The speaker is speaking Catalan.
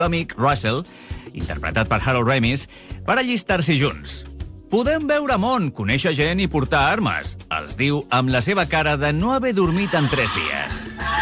amic Russell, interpretat per Harold Ramis, per allistar-s'hi junts. Podem veure món, conèixer gent i portar armes, els diu amb la seva cara de no haver dormit en 3 dies.